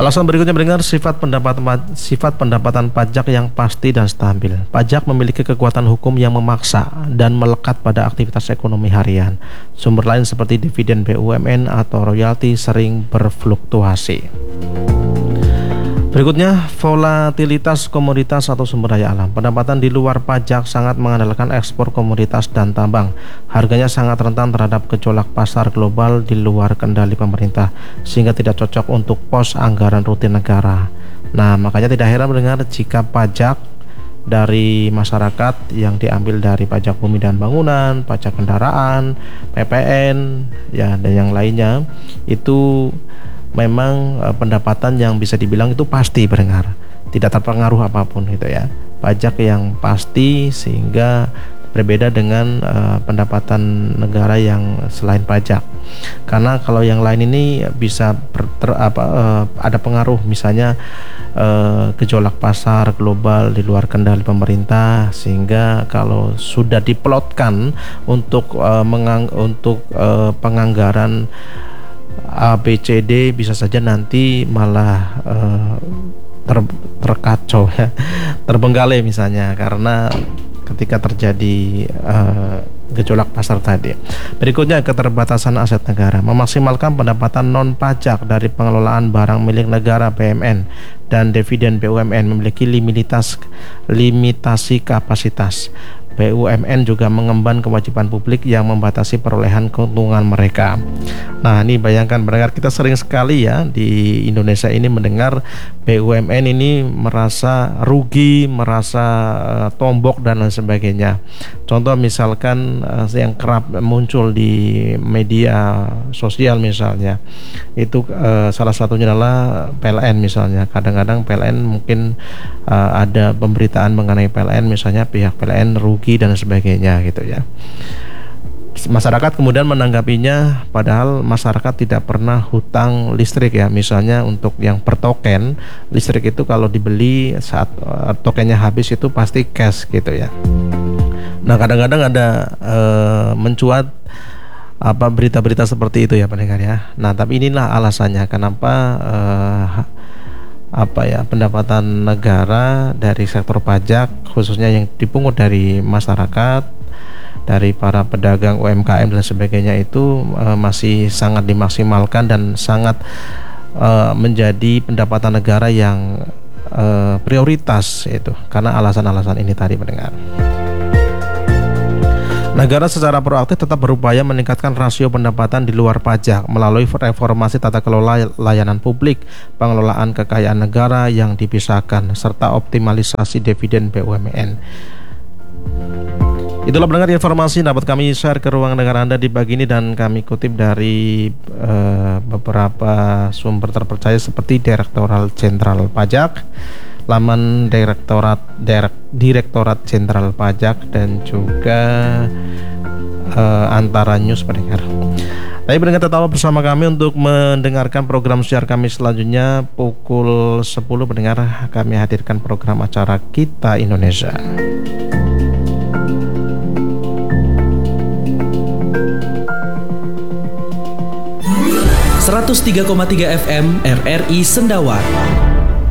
Alasan berikutnya mendengar sifat pendapatan pajak yang pasti dan stabil. Pajak memiliki kekuatan hukum yang memaksa dan melekat pada aktivitas ekonomi harian. Sumber lain seperti dividen BUMN atau royalti sering berfluktuasi. Berikutnya, volatilitas komoditas atau sumber daya alam. Pendapatan di luar pajak sangat mengandalkan ekspor komoditas dan tambang. Harganya sangat rentan terhadap gejolak pasar global di luar kendali pemerintah, sehingga tidak cocok untuk pos anggaran rutin negara. Nah, makanya tidak heran mendengar jika pajak dari masyarakat yang diambil dari pajak bumi dan bangunan, pajak kendaraan, PPN, ya dan yang lainnya itu memang pendapatan yang bisa dibilang itu pasti pendengar, tidak terpengaruh apapun gitu ya. Pajak yang pasti sehingga berbeda dengan pendapatan negara yang selain pajak. Karena kalau yang lain ini bisa ada pengaruh, misalnya gejolak pasar global di luar kendali pemerintah, sehingga kalau sudah diplotkan untuk penganggaran ABCD bisa saja nanti malah terkacau ya, terbengkalai misalnya karena ketika terjadi gejolak pasar tadi. Berikutnya, keterbatasan aset negara. Memaksimalkan pendapatan non pajak dari pengelolaan barang milik negara BUMN dan dividen BUMN memiliki limitasi kapasitas. BUMN juga mengemban kewajiban publik yang membatasi perolehan keuntungan mereka. Nah, ini bayangkan pendengar, kita sering sekali ya di Indonesia ini mendengar BUMN ini merasa rugi, merasa tombok dan lain sebagainya. Contoh misalkan yang kerap muncul di media sosial misalnya, itu salah satunya adalah PLN misalnya. Kadang-kadang PLN mungkin ada pemberitaan mengenai PLN, misalnya pihak PLN rugi dan sebagainya gitu ya. Masyarakat kemudian menanggapinya, padahal masyarakat tidak pernah hutang listrik ya. Misalnya untuk yang per token listrik itu kalau dibeli saat tokennya habis itu pasti cash gitu ya. Nah, kadang-kadang ada mencuat berita-berita seperti itu ya pendengar ya. Nah, tapi inilah alasannya kenapa pendapatan negara dari sektor pajak khususnya yang dipungut dari masyarakat, dari para pedagang UMKM dan sebagainya itu masih sangat dimaksimalkan dan sangat menjadi pendapatan negara yang prioritas itu karena alasan-alasan ini tadi pendengar. Negara secara proaktif tetap berupaya meningkatkan rasio pendapatan di luar pajak melalui reformasi tata kelola layanan publik, pengelolaan kekayaan negara yang dipisahkan, serta optimalisasi dividen BUMN. Itulah pendengar informasi dapat kami share ke ruang dengar Anda di pagi ini, dan kami kutip dari beberapa sumber terpercaya seperti Direktorat Jenderal Pajak, laman Direktorat Jenderal Pajak, dan juga Antara News pendengar. Tapi pendengar tetap bersama kami untuk mendengarkan program siar kami selanjutnya pukul 10 pendengar. Kami hadirkan program acara Kita Indonesia. 103,3 FM RRI Sendawar.